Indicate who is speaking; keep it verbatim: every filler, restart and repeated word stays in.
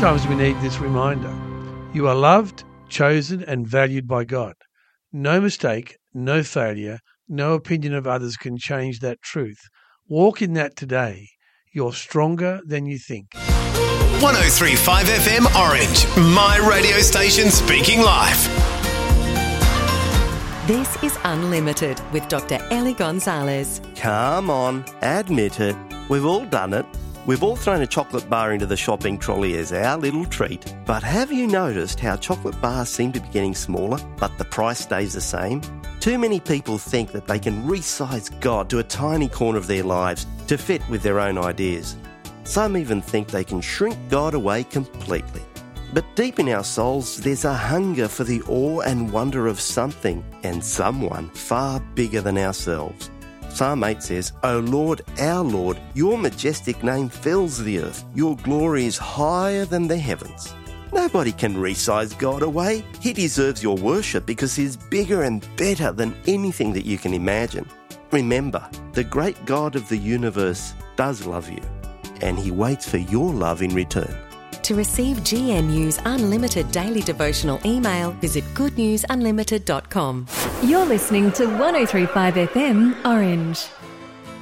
Speaker 1: Sometimes we need this reminder. You are loved, chosen and valued by God. No mistake, no failure, no opinion of others can change that truth. Walk in that today. You're stronger than you think.
Speaker 2: one oh three point five F M Orange, my radio station speaking life.
Speaker 3: This is Unlimited with Doctor Ellie Gonzalez.
Speaker 4: Come on, admit it. We've all done it. We've all thrown a chocolate bar into the shopping trolley as our little treat. But have you noticed how chocolate bars seem to be getting smaller, but the price stays the same? Too many people think that they can resize God to a tiny corner of their lives to fit with their own ideas. Some even think they can shrink God away completely. But deep in our souls, there's a hunger for the awe and wonder of something and someone far bigger than ourselves. Psalm eight says, O Lord, our Lord, your majestic name fills the earth. Your glory is higher than the heavens. Nobody can resize God away. He deserves your worship because he's bigger and better than anything that you can imagine. Remember, the great God of the universe does love you, and he waits for your love in return.
Speaker 3: To receive G N U's unlimited daily devotional email, visit good news unlimited dot com.
Speaker 5: You're listening to one oh three point five F M Orange.